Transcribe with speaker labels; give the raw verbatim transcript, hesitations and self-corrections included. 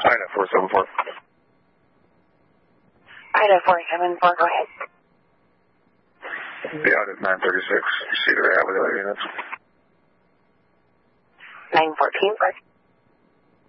Speaker 1: Ida four seven four.
Speaker 2: Ida four seven four, go ahead.
Speaker 1: The out is nine thirty-six. See where I have with the other units.
Speaker 2: nine fourteen,